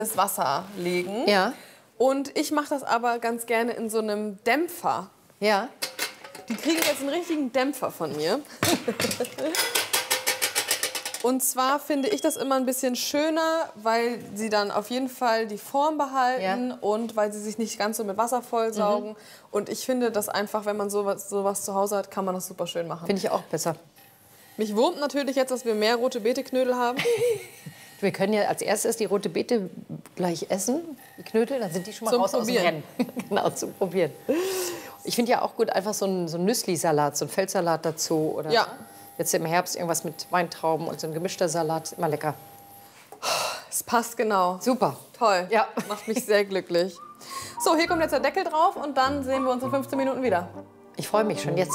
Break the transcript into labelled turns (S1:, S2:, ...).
S1: das Wasser legen.
S2: Ja.
S1: Und ich mache das aber ganz gerne in so einem Dämpfer.
S2: Ja.
S1: Die kriegen jetzt einen richtigen Dämpfer von mir. Und zwar finde ich das immer ein bisschen schöner, weil sie dann auf jeden Fall die Form behalten und weil sie sich nicht ganz so mit Wasser vollsaugen. Und ich finde das einfach, wenn man sowas zu Hause hat, kann man das super schön machen.
S2: Finde ich auch besser.
S1: Mich wurmt natürlich jetzt, dass wir mehr rote Beete-Knödel haben.
S2: Wir können ja als erstes die rote Beete gleich essen, die Knödel, dann sind die schon mal raus aus dem Rennen. Genau, zum Probieren. Ich finde ja auch gut einfach so ein Nüssli-Salat, so ein Feldsalat dazu. Oder jetzt im Herbst irgendwas mit Weintrauben und so ein gemischter Salat, immer lecker.
S1: Es passt genau.
S2: Super.
S1: Toll.
S2: Ja.
S1: Macht mich sehr glücklich. So, hier kommt jetzt der Deckel drauf und dann sehen wir uns in 15 Minuten wieder.
S2: Ich freue mich schon jetzt.